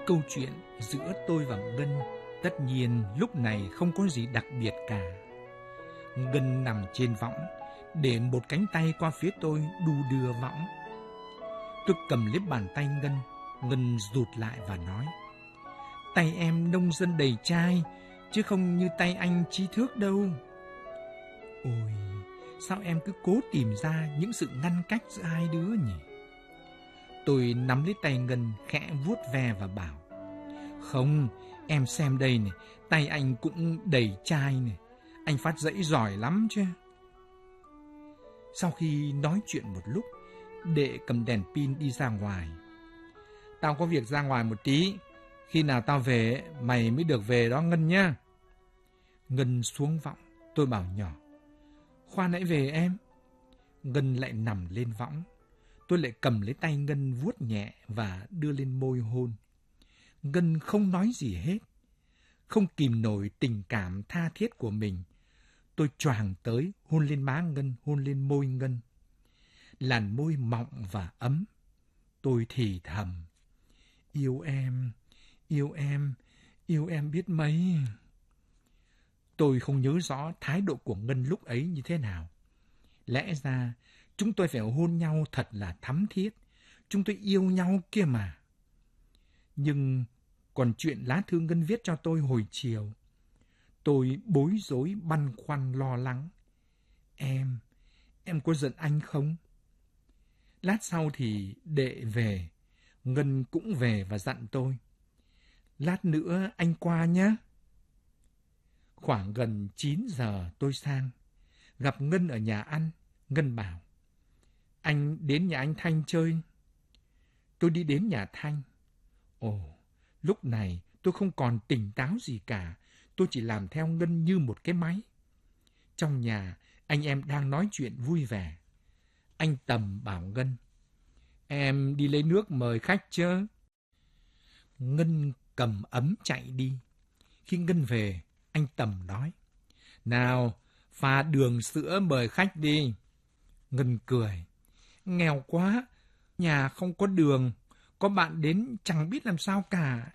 Câu chuyện giữa tôi và Ngân tất nhiên lúc này không có gì đặc biệt cả. Ngân nằm trên võng, để một cánh tay qua phía tôi đu đưa võng. Tôi cầm lấy bàn tay Ngân, Ngân rụt lại và nói: tay em nông dân đầy chai, chứ không như tay anh trí thước đâu. Ôi, sao em cứ cố tìm ra những sự ngăn cách giữa hai đứa nhỉ? Tôi nắm lấy tay Ngân, khẽ vuốt ve và bảo: không, em xem đây này, tay anh cũng đầy chai này. Anh phát dãy giỏi lắm chứ. Sau khi nói chuyện một lúc, Đệ cầm đèn pin đi ra ngoài. Tao có việc ra ngoài một tí, khi nào tao về, mày mới được về đó Ngân nhá. Ngân xuống võng, tôi bảo nhỏ: khoan hãy về em. Ngân lại nằm lên võng. Tôi lại cầm lấy tay Ngân vuốt nhẹ và đưa lên môi hôn. Ngân không nói gì hết. Không kìm nổi tình cảm tha thiết của mình, tôi choàng tới hôn lên má Ngân, hôn lên môi Ngân. Làn môi mọng và ấm. Tôi thì thầm: yêu em, yêu em, yêu em biết mấy. Tôi không nhớ rõ thái độ của Ngân lúc ấy như thế nào. Lẽ ra chúng tôi phải hôn nhau thật là thắm thiết. Chúng tôi yêu nhau kia mà. Nhưng còn chuyện lá thư Ngân viết cho tôi hồi chiều, tôi bối rối, băn khoăn, lo lắng. Em có giận anh không? Lát sau thì Đệ về, Ngân cũng về và dặn tôi: lát nữa anh qua nhé. Khoảng gần 9 giờ tôi sang, gặp Ngân ở nhà ăn. Ngân bảo: anh đến nhà anh Thanh chơi. Tôi đi đến nhà Thanh. Ồ, lúc này tôi không còn tỉnh táo gì cả. Tôi chỉ làm theo Ngân như một cái máy. Trong nhà, anh em đang nói chuyện vui vẻ. Anh Tầm bảo Ngân: em đi lấy nước mời khách chứ? Ngân cầm ấm chạy đi. Khi Ngân về, anh Tầm nói: nào, pha đường sữa mời khách đi. Ngân cười: nghèo quá, nhà không có đường, có bạn đến chẳng biết làm sao cả.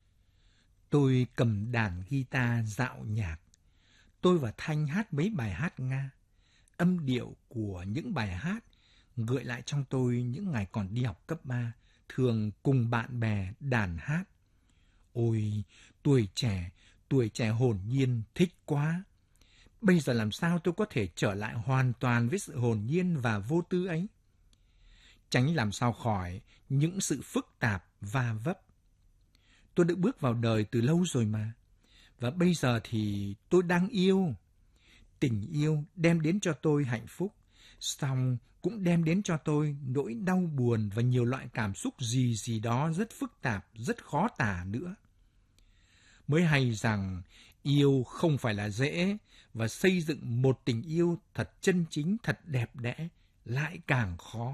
Tôi cầm đàn guitar dạo nhạc. Tôi và Thanh hát mấy bài hát Nga. Âm điệu của những bài hát gợi lại trong tôi những ngày còn đi học cấp 3, thường cùng bạn bè đàn hát. Ôi, tuổi trẻ hồn nhiên, thích quá. Bây giờ làm sao tôi có thể trở lại hoàn toàn với sự hồn nhiên và vô tư ấy? Tránh làm sao khỏi những sự phức tạp va vấp. Tôi đã bước vào đời từ lâu rồi mà. Và bây giờ thì tôi đang yêu. Tình yêu đem đến cho tôi hạnh phúc, song cũng đem đến cho tôi nỗi đau buồn và nhiều loại cảm xúc gì đó rất phức tạp, rất khó tả nữa. Mới hay rằng yêu không phải là dễ, và xây dựng một tình yêu thật chân chính, thật đẹp đẽ lại càng khó.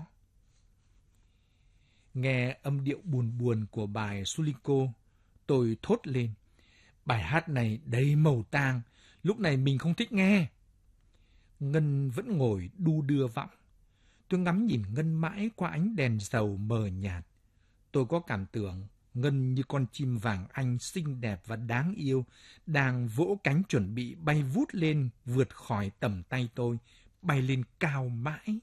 Nghe âm điệu buồn buồn của bài Suliko, tôi thốt lên: bài hát này đầy màu tang, lúc này mình không thích nghe. Ngân vẫn ngồi đu đưa võng. Tôi ngắm nhìn Ngân mãi qua ánh đèn dầu mờ nhạt. Tôi có cảm tưởng Ngân như con chim vàng anh xinh đẹp và đáng yêu, đang vỗ cánh chuẩn bị bay vút lên vượt khỏi tầm tay tôi, bay lên cao mãi.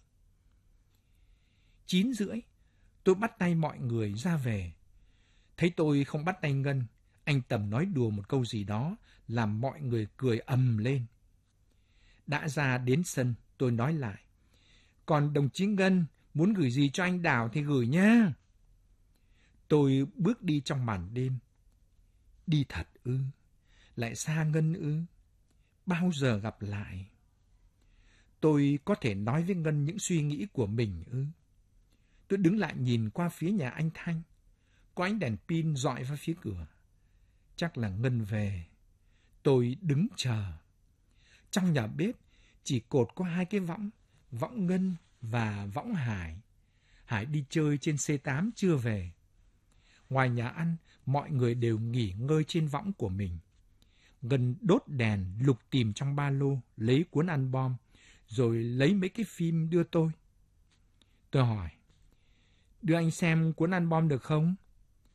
9:30, tôi bắt tay mọi người ra về. Thấy tôi không bắt tay Ngân, anh Tầm nói đùa một câu gì đó, làm mọi người cười ầm lên. Đã ra đến sân, tôi nói lại: còn đồng chí Ngân muốn gửi gì cho anh Đào thì gửi nhá. Tôi bước đi trong màn đêm. Đi thật ư? Lại xa Ngân ư? Bao giờ gặp lại? Tôi có thể nói với Ngân những suy nghĩ của mình ư? Tôi đứng lại nhìn qua phía nhà anh Thanh. Có ánh đèn pin rọi vào phía cửa. Chắc là Ngân về. Tôi đứng chờ. Trong nhà bếp chỉ cột có 2 cái võng, võng Ngân và võng Hải. Hải đi chơi trên C8 chưa về. Ngoài nhà ăn, mọi người đều nghỉ ngơi trên võng của mình. Ngân đốt đèn, lục tìm trong ba lô, lấy cuốn album, rồi lấy mấy cái phim đưa tôi. Tôi hỏi: đưa anh xem cuốn album được không?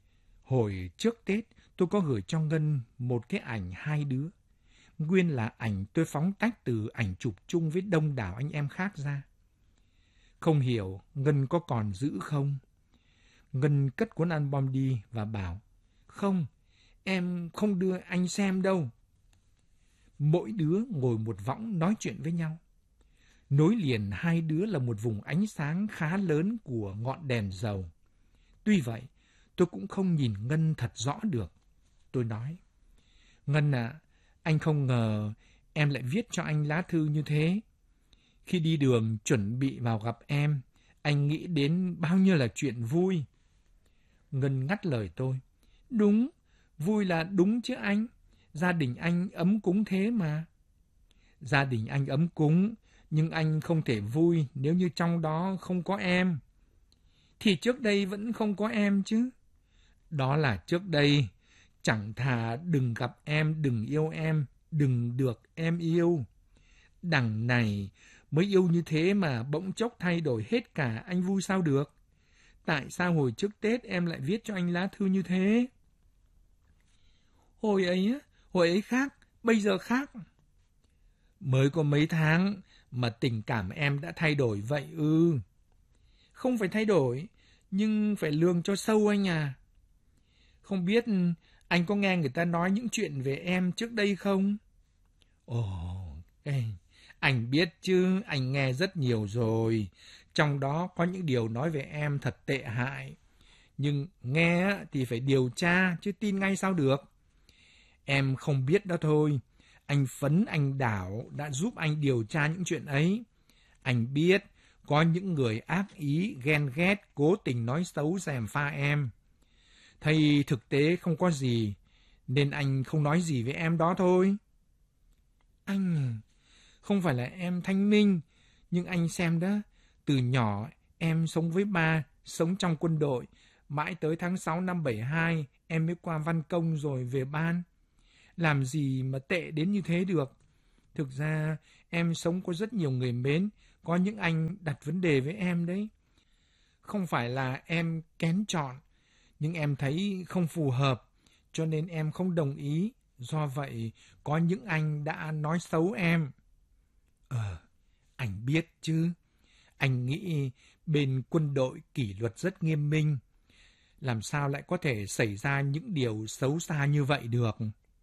Hồi trước Tết, tôi có gửi cho Ngân một cái ảnh hai đứa. Nguyên là ảnh tôi phóng tách từ ảnh chụp chung với đông đảo anh em khác ra. Không hiểu Ngân có còn giữ không? Ngân cất cuốn album đi và bảo, không, em không đưa anh xem đâu. Mỗi đứa ngồi một võng nói chuyện với nhau. Nối liền hai đứa là một vùng ánh sáng khá lớn của ngọn đèn dầu. Tuy vậy, tôi cũng không nhìn Ngân thật rõ được. Tôi nói, Ngân ạ, anh không ngờ em lại viết cho anh lá thư như thế. Khi đi đường chuẩn bị vào gặp em, anh nghĩ đến bao nhiêu là chuyện vui. Ngân ngắt lời tôi. Đúng, vui là đúng chứ anh. Gia đình anh ấm cúng thế mà. Gia đình anh ấm cúng, nhưng anh không thể vui nếu như trong đó không có em. Thì trước đây vẫn không có em chứ. Đó là trước đây. Chẳng thà đừng gặp em, đừng yêu em, đừng được em yêu. Đằng này mới yêu như thế mà bỗng chốc thay đổi hết cả, anh vui sao được? Tại sao hồi trước Tết em lại viết cho anh lá thư như thế? Hồi ấy khác, bây giờ khác. Mới có mấy tháng mà tình cảm em đã thay đổi vậy ư? Không phải thay đổi, nhưng phải lường cho sâu anh à. Không biết anh có nghe người ta nói những chuyện về em trước đây không? Ồ, anh biết chứ, anh nghe rất nhiều rồi. Trong đó có những điều nói về em thật tệ hại. Nhưng nghe thì phải điều tra, chứ tin ngay sao được. Em không biết đó thôi. Anh Phấn, anh Đảo đã giúp anh điều tra những chuyện ấy. Anh biết có những người ác ý, ghen ghét, cố tình nói xấu gièm pha em. Thầy thực tế không có gì, nên anh không nói gì với em đó thôi. Anh, không phải là em thanh minh, nhưng anh xem đó, từ nhỏ em sống với ba, sống trong quân đội, mãi tới tháng 6 năm 72 em mới qua văn công rồi về ban. Làm gì mà tệ đến như thế được. Thực ra em sống có rất nhiều người mến, có những anh đặt vấn đề với em đấy. Không phải là em kén chọn, nhưng em thấy không phù hợp, cho nên em không đồng ý. Do vậy, có những anh đã nói xấu em. Anh biết chứ. Anh nghĩ bên quân đội kỷ luật rất nghiêm minh. Làm sao lại có thể xảy ra những điều xấu xa như vậy được?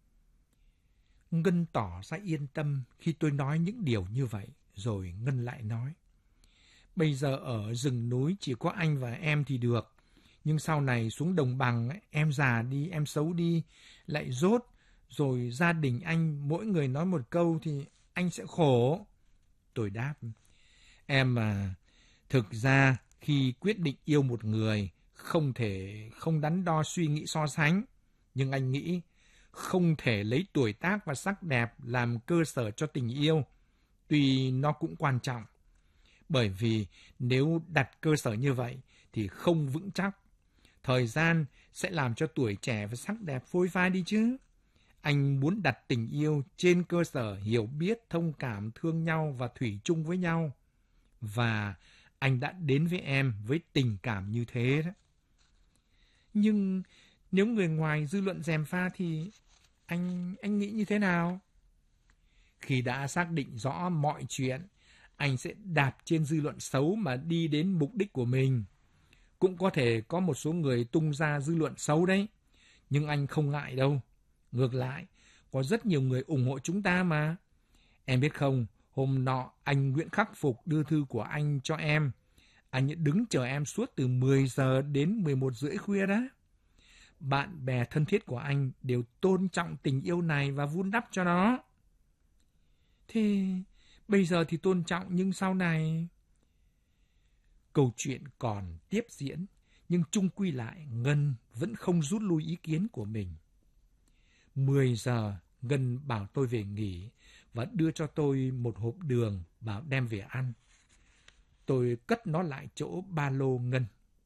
Ngân tỏ ra yên tâm khi tôi nói những điều như vậy, rồi Ngân lại nói. Bây giờ ở rừng núi chỉ có anh và em thì được. Nhưng sau này xuống đồng bằng, em già đi, em xấu đi, lại dốt, rồi gia đình anh mỗi người nói một câu thì anh sẽ khổ. Tôi đáp, em à, thực ra khi quyết định yêu một người, không thể không đắn đo suy nghĩ so sánh. Nhưng anh nghĩ không thể lấy tuổi tác và sắc đẹp làm cơ sở cho tình yêu, tuy nó cũng quan trọng. Bởi vì nếu đặt cơ sở như vậy thì không vững chắc. Thời gian sẽ làm cho tuổi trẻ và sắc đẹp phôi phai đi chứ. Anh muốn đặt tình yêu trên cơ sở hiểu biết, thông cảm, thương nhau và thủy chung với nhau. Và anh đã đến với em với tình cảm như thế đó. Nhưng nếu người ngoài dư luận gièm pha thì anh nghĩ như thế nào? Khi đã xác định rõ mọi chuyện, anh sẽ đạp trên dư luận xấu mà đi đến mục đích của mình. Cũng có thể có một số người tung ra dư luận xấu đấy, nhưng anh không ngại đâu. Ngược lại, có rất nhiều người ủng hộ chúng ta mà. Em biết không, hôm nọ anh Nguyễn Khắc Phục đưa thư của anh cho em. Anh đứng chờ em suốt từ 10 giờ đến 11 rưỡi khuya đó. Bạn bè thân thiết của anh đều tôn trọng tình yêu này và vun đắp cho nó. Thế bây giờ thì tôn trọng, nhưng sau này... Câu chuyện còn tiếp diễn, nhưng chung quy lại Ngân vẫn không rút lui ý kiến của mình. 10 giờ, Ngân bảo tôi về nghỉ và đưa cho tôi một hộp đường bảo đem về ăn. Tôi cất nó lại chỗ ba lô Ngân.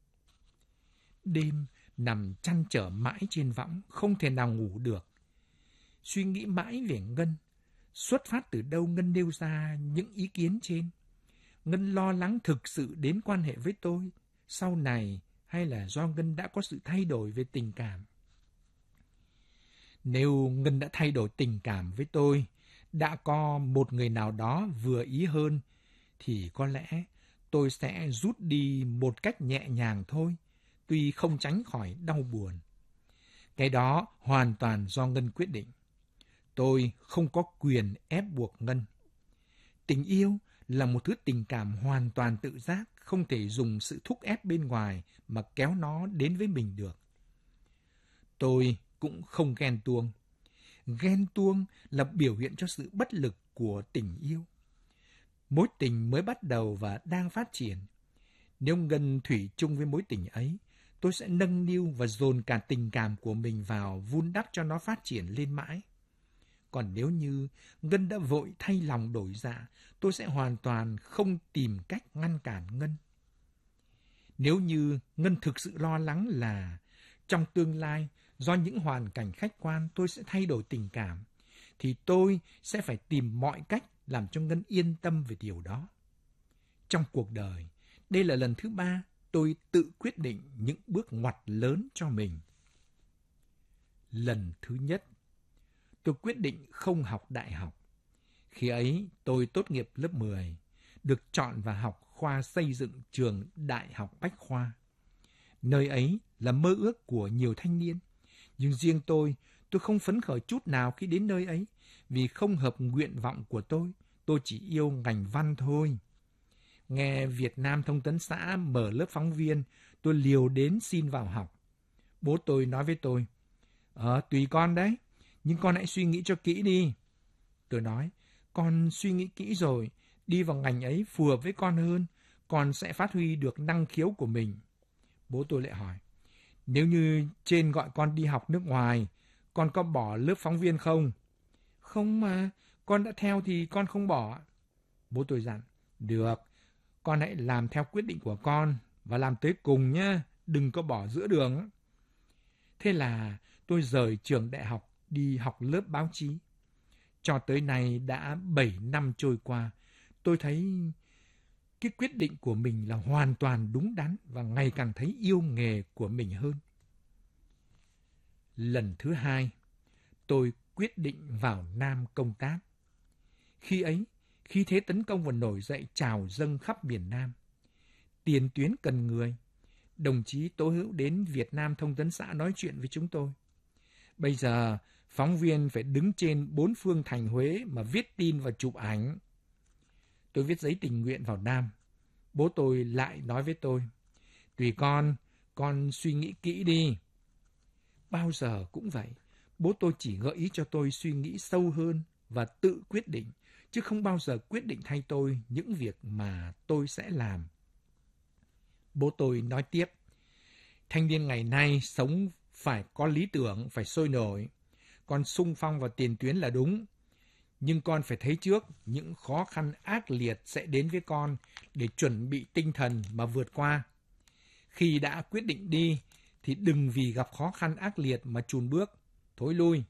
Đêm nằm chăn trở mãi trên võng, không thể nào ngủ được. Suy nghĩ mãi về Ngân, xuất phát từ đâu Ngân nêu ra những ý kiến trên. Ngân lo lắng thực sự đến quan hệ với tôi sau này, hay là do Ngân đã có sự thay đổi về tình cảm? Nếu Ngân đã thay đổi tình cảm với tôi, đã có một người nào đó vừa ý hơn, thì có lẽ tôi sẽ rút đi một cách nhẹ nhàng thôi, tuy không tránh khỏi đau buồn. Cái đó hoàn toàn do Ngân quyết định. Tôi không có quyền ép buộc Ngân. Tình yêu là một thứ tình cảm hoàn toàn tự giác, không thể dùng sự thúc ép bên ngoài mà kéo nó đến với mình được. Tôi cũng không ghen tuông. Ghen tuông là biểu hiện cho sự bất lực của tình yêu. Mối tình mới bắt đầu và đang phát triển. Nếu Ngân thủy chung với mối tình ấy, tôi sẽ nâng niu và dồn cả tình cảm của mình vào vun đắp cho nó phát triển lên mãi. Còn nếu như Ngân đã vội thay lòng đổi dạ, tôi sẽ hoàn toàn không tìm cách ngăn cản Ngân. Nếu như Ngân thực sự lo lắng là trong tương lai, do những hoàn cảnh khách quan tôi sẽ thay đổi tình cảm, thì tôi sẽ phải tìm mọi cách làm cho Ngân yên tâm về điều đó. Trong cuộc đời, đây là lần thứ 3 tôi tự quyết định những bước ngoặt lớn cho mình. Lần thứ nhất, tôi quyết định không học đại học. Khi ấy, tôi tốt nghiệp lớp 10, được chọn vào học khoa xây dựng trường Đại học Bách Khoa. Nơi ấy là mơ ước của nhiều thanh niên. Nhưng riêng tôi không phấn khởi chút nào khi đến nơi ấy, vì không hợp nguyện vọng của tôi chỉ yêu ngành văn thôi. Nghe Việt Nam Thông tấn xã mở lớp phóng viên, tôi liều đến xin vào học. Bố tôi nói với tôi, tùy con đấy, nhưng con hãy suy nghĩ cho kỹ đi. Tôi nói, con suy nghĩ kỹ rồi, đi vào ngành ấy phù hợp với con hơn, con sẽ phát huy được năng khiếu của mình. Bố tôi lại hỏi, nếu như trên gọi con đi học nước ngoài, con có bỏ lớp phóng viên không? Không mà, con đã theo thì con không bỏ. Bố tôi dặn, được, con hãy làm theo quyết định của con và làm tới cùng nhé, đừng có bỏ giữa đường. Thế là tôi rời trường đại học đi học lớp báo chí. Cho tới nay đã 7 năm trôi qua, tôi thấy cái quyết định của mình là hoàn toàn đúng đắn và ngày càng thấy yêu nghề của mình hơn. Lần thứ 2, tôi quyết định vào Nam công tác. Khi ấy, khí thế tấn công và nổi dậy trào dâng khắp miền Nam. Tiền tuyến cần người. Đồng chí Tố Hữu đến Việt Nam Thông tấn xã nói chuyện với chúng tôi. Bây giờ, phóng viên phải đứng trên 4 phương thành Huế mà viết tin và chụp ảnh. Tôi viết giấy tình nguyện vào Nam. Bố tôi lại nói với tôi, tùy con suy nghĩ kỹ đi. Bao giờ cũng vậy, bố tôi chỉ gợi ý cho tôi suy nghĩ sâu hơn và tự quyết định, chứ không bao giờ quyết định thay tôi những việc mà tôi sẽ làm. Bố tôi nói tiếp, thanh niên ngày nay sống phải có lý tưởng, phải sôi nổi. Con xung phong vào tiền tuyến là đúng, nhưng con phải thấy trước những khó khăn ác liệt sẽ đến với con để chuẩn bị tinh thần mà vượt qua. Khi đã quyết định đi, thì đừng vì gặp khó khăn ác liệt mà chùn bước, thối lui.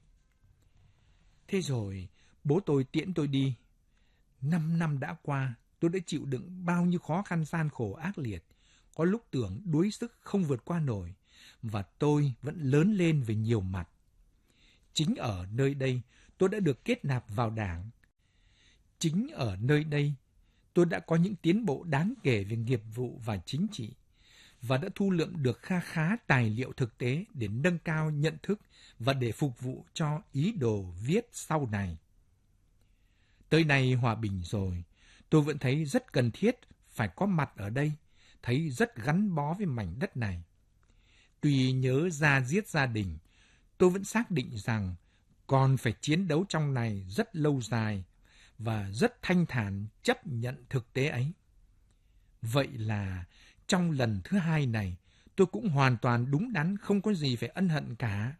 Thế rồi, bố tôi tiễn tôi đi. 5 năm đã qua, tôi đã chịu đựng bao nhiêu khó khăn gian khổ ác liệt. Có lúc tưởng đuối sức không vượt qua nổi, và tôi vẫn lớn lên về nhiều mặt. Chính ở nơi đây, tôi đã được kết nạp vào Đảng. Chính ở nơi đây, tôi đã có những tiến bộ đáng kể về nghiệp vụ và chính trị, và đã thu lượm được kha khá tài liệu thực tế để nâng cao nhận thức và để phục vụ cho ý đồ viết sau này. Tới nay hòa bình rồi, tôi vẫn thấy rất cần thiết phải có mặt ở đây, thấy rất gắn bó với mảnh đất này. Tuy nhớ da diết gia đình, tôi vẫn xác định rằng còn phải chiến đấu trong này rất lâu dài và rất thanh thản chấp nhận thực tế ấy. Vậy là trong lần thứ 2 này, tôi cũng hoàn toàn đúng đắn, không có gì phải ân hận cả.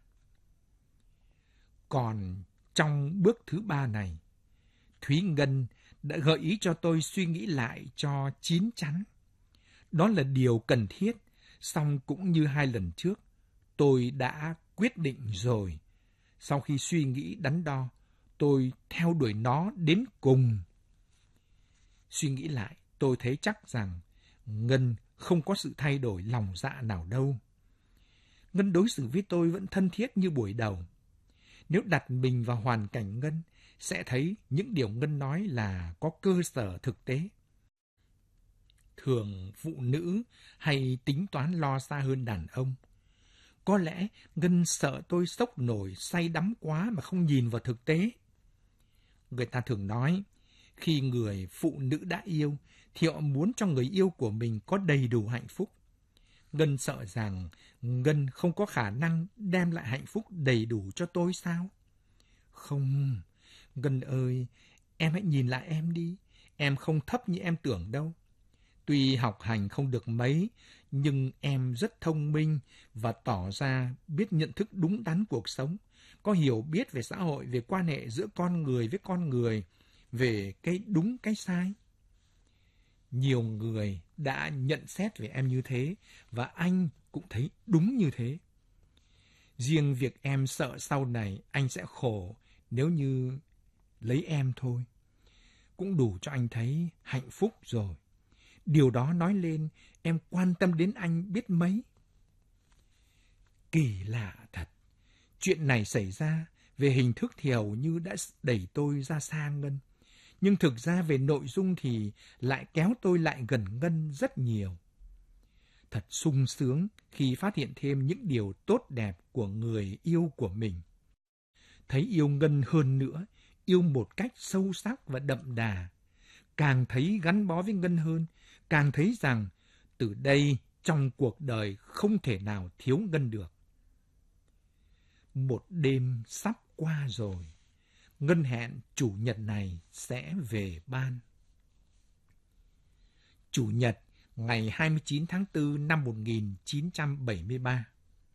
Còn trong bước thứ 3 này, Thúy Ngân đã gợi ý cho tôi suy nghĩ lại cho chín chắn. Đó là điều cần thiết, song cũng như 2 lần trước, tôi đã quyết định rồi. Sau khi suy nghĩ đắn đo, tôi theo đuổi nó đến cùng. Suy nghĩ lại, tôi thấy chắc rằng Ngân không có sự thay đổi lòng dạ nào đâu. Ngân đối xử với tôi vẫn thân thiết như buổi đầu. Nếu đặt mình vào hoàn cảnh Ngân, sẽ thấy những điều Ngân nói là có cơ sở thực tế. Thường phụ nữ hay tính toán lo xa hơn đàn ông. Có lẽ Ngân sợ tôi sốc nổi say đắm quá mà không nhìn vào thực tế. Người ta thường nói, khi người phụ nữ đã yêu, thì họ muốn cho người yêu của mình có đầy đủ hạnh phúc. Ngân sợ rằng Ngân không có khả năng đem lại hạnh phúc đầy đủ cho tôi sao? Không, Ngân ơi, em hãy nhìn lại em đi. Em không thấp như em tưởng đâu. Tuy học hành không được mấy, nhưng em rất thông minh và tỏ ra biết nhận thức đúng đắn cuộc sống, có hiểu biết về xã hội, về quan hệ giữa con người với con người, về cái đúng cái sai. Nhiều người đã nhận xét về em như thế, và anh cũng thấy đúng như thế. Riêng việc em sợ sau này anh sẽ khổ nếu như lấy em thôi, cũng đủ cho anh thấy hạnh phúc rồi. Điều đó nói lên em quan tâm đến anh biết mấy. Kỳ lạ thật. Chuyện này xảy ra về hình thức thì hầu như đã đẩy tôi ra xa Ngân. Nhưng thực ra về nội dung thì lại kéo tôi lại gần Ngân rất nhiều. Thật sung sướng khi phát hiện thêm những điều tốt đẹp của người yêu của mình. Thấy yêu Ngân hơn nữa, yêu một cách sâu sắc và đậm đà. Càng thấy gắn bó với Ngân hơn, càng thấy rằng từ đây trong cuộc đời không thể nào thiếu Ngân được. Một đêm sắp qua rồi, Ngân hẹn chủ nhật này sẽ về ban. Chủ nhật ngày 29 tháng 4 năm 1973.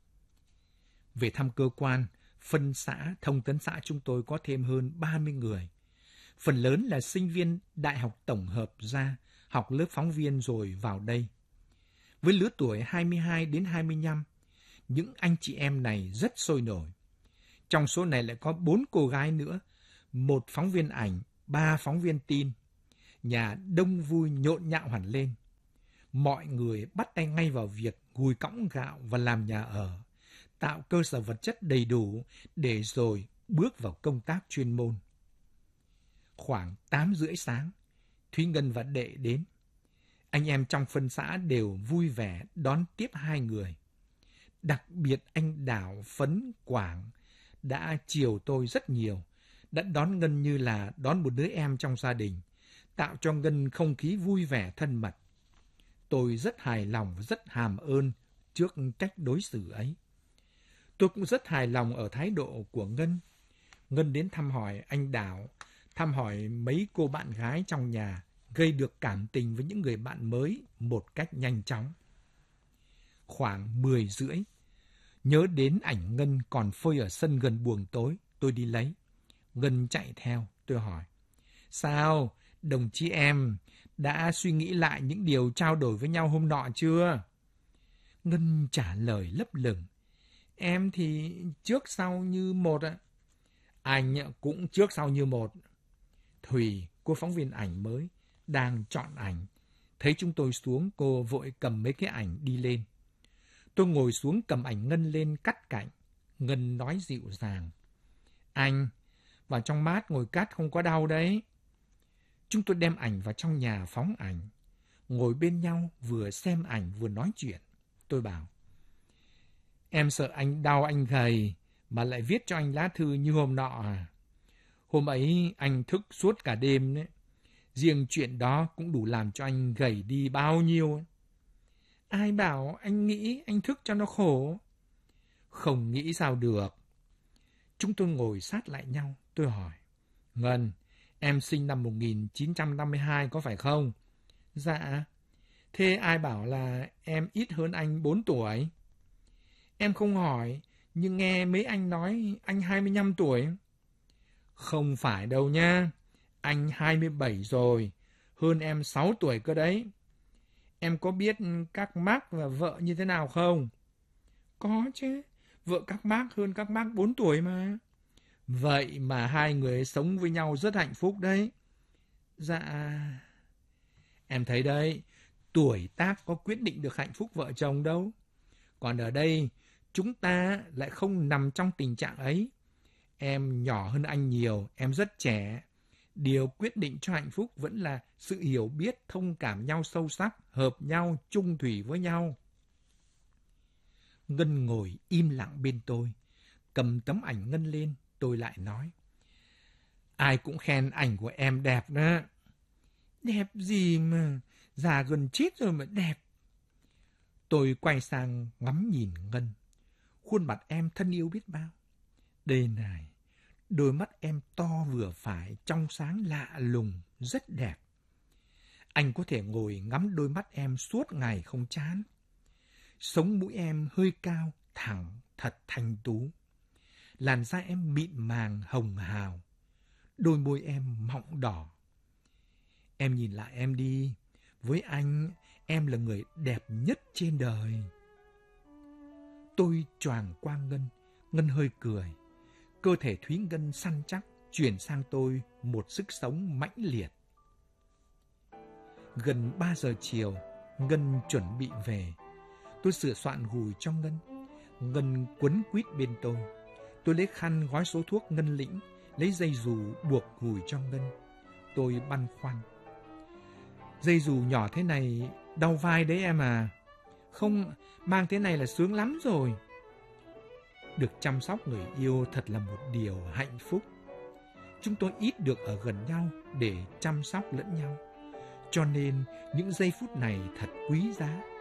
Về thăm cơ quan, phân xã, thông tấn xã chúng tôi có thêm hơn 30 người. Phần lớn là sinh viên đại học tổng hợp ra, học lớp phóng viên rồi vào đây. Với lứa tuổi 22 đến 25, những anh chị em này rất sôi nổi. Trong số này lại có 4 cô gái nữa, 1 phóng viên ảnh, 3 phóng viên tin. Nhà đông vui nhộn nhạo hẳn lên. Mọi người bắt tay ngay vào việc gùi cõng gạo và làm nhà ở, tạo cơ sở vật chất đầy đủ để rồi bước vào công tác chuyên môn. Khoảng 8:30 sáng, Thúy Ngân và Đệ đến. Anh em trong phân xã đều vui vẻ đón tiếp hai người. Đặc biệt anh Đào, Phấn, Quảng đã chiều tôi rất nhiều, đã đón Ngân như là đón một đứa em trong gia đình, tạo cho Ngân không khí vui vẻ thân mật. Tôi rất hài lòng và rất hàm ơn trước cách đối xử ấy. Tôi cũng rất hài lòng ở thái độ của Ngân. Ngân đến thăm hỏi anh Đào, thăm hỏi mấy cô bạn gái trong nhà, gây được cảm tình với những người bạn mới một cách nhanh chóng. Khoảng 10:30, nhớ đến ảnh Ngân còn phơi ở sân gần buồng tối, tôi đi lấy. Ngân chạy theo, tôi hỏi, sao, đồng chí em đã suy nghĩ lại những điều trao đổi với nhau hôm nọ chưa? Ngân trả lời lấp lửng, em thì trước sau như một ạ. Anh cũng trước sau như một. Thùy, cô phóng viên ảnh mới, đang chọn ảnh. Thấy chúng tôi xuống, cô vội cầm mấy cái ảnh đi lên. Tôi ngồi xuống cầm ảnh Ngân lên cắt cảnh. Ngân nói dịu dàng, anh, vào trong mát ngồi cắt không có đau đấy. Chúng tôi đem ảnh vào trong nhà phóng ảnh. Ngồi bên nhau vừa xem ảnh vừa nói chuyện. Tôi bảo, em sợ anh đau anh gầy mà lại viết cho anh lá thư như hôm nọ à? Hôm ấy anh thức suốt cả đêm đấy. Riêng chuyện đó cũng đủ làm cho anh gầy đi bao nhiêu ấy. Ai bảo anh nghĩ anh thức cho nó khổ? Không nghĩ sao được. Chúng tôi ngồi sát lại nhau. Tôi hỏi, Ngân, em sinh năm 1952 có phải không? Dạ. Thế ai bảo là em ít hơn anh 4 tuổi? Em không hỏi, nhưng nghe mấy anh nói anh 25 tuổi. Không phải đâu nha. Anh 27 rồi, hơn em 6 tuổi cơ đấy. Em có biết các Marx và vợ như thế nào không? Có chứ, vợ các Marx hơn các Marx 4 tuổi mà. Vậy mà hai người sống với nhau rất hạnh phúc đấy. Dạ, em thấy đấy, tuổi tác có quyết định được hạnh phúc vợ chồng đâu. Còn ở đây, chúng ta lại không nằm trong tình trạng ấy. Em nhỏ hơn anh nhiều, em rất trẻ. Điều quyết định cho hạnh phúc vẫn là sự hiểu biết, thông cảm nhau sâu sắc, hợp nhau, chung thủy với nhau. Ngân ngồi im lặng bên tôi, cầm tấm ảnh Ngân lên, tôi lại nói. Ai cũng khen ảnh của em đẹp đó. Đẹp gì mà, già gần chết rồi mà đẹp. Tôi quay sang ngắm nhìn Ngân. Khuôn mặt em thân yêu biết bao. Đây này, đôi mắt em to vừa phải, trong sáng lạ lùng, rất đẹp. Anh có thể ngồi ngắm đôi mắt em suốt ngày không chán. Sống mũi em hơi cao, thẳng, thật thanh tú. Làn da em mịn màng, hồng hào. Đôi môi em mọng đỏ. Em nhìn lại em đi. Với anh, em là người đẹp nhất trên đời. Tôi choàng qua Ngân. Ngân hơi cười. Cơ thể Thúy Ngân săn chắc, chuyển sang tôi một sức sống mãnh liệt. Gần 3 giờ chiều, Ngân chuẩn bị về. Tôi sửa soạn gùi cho Ngân. Ngân quấn quýt bên tôi. Tôi lấy khăn gói số thuốc Ngân lĩnh, lấy dây dù buộc gùi cho Ngân. Tôi băn khoăn. Dây dù nhỏ thế này đau vai đấy em à. Không, mang thế này là sướng lắm rồi. Được chăm sóc người yêu thật là một điều hạnh phúc. Chúng tôi ít được ở gần nhau để chăm sóc lẫn nhau. Cho nên những giây phút này thật quý giá.